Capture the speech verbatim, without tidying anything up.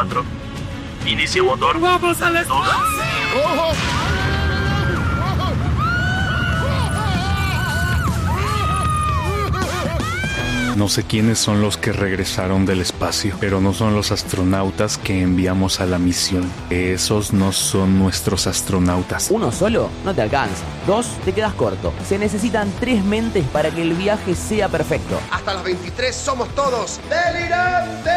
cuatro. Inicio motor. ¡Vamos al espacio! Dos. No sé quiénes son los que regresaron del espacio, pero no son los astronautas que enviamos a la misión. Esos no son nuestros astronautas. Uno solo no te alcanza. Dos, te quedas corto. Se necesitan tres mentes para que el viaje sea perfecto. Hasta las veintitrés somos todos delirantes.